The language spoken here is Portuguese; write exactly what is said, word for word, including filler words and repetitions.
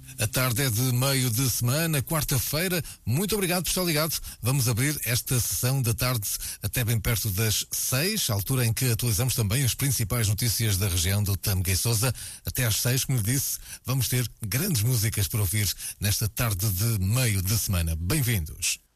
A tarde é de meio de semana, quarta-feira. Muito obrigado por estar ligado. Vamos abrir esta sessão da tarde até bem perto das seis, altura em que atualizamos também as principais notícias da região do Tâmega e Sousa. Até às seis, como lhe disse, vamos ter grandes músicas para ouvir nesta tarde de meio de semana. Bem-vindos.